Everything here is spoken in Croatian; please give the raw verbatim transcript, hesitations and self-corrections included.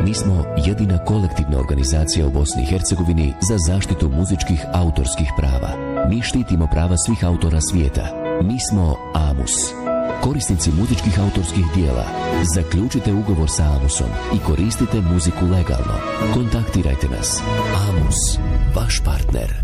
Mi smo jedina kolektivna organizacija u Bosni i Hercegovini za zaštitu muzičkih autorskih prava. Mi štitimo prava svih autora svijeta. Mi smo AMUS. Korisnici muzičkih autorskih dijela, zaključite ugovor sa AMUSom i koristite muziku legalno. Kontaktirajte nas. AMUS, vaš partner.